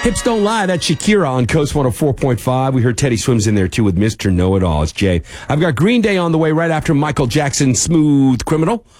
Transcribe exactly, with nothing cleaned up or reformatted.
Hips Don't Lie, that's Shakira on Coast one oh four point five. We heard Teddy Swims in there, too, with Mister Know-It-All. It's Jay. I've got Green Day on the way right after Michael Jackson's Smooth Criminal.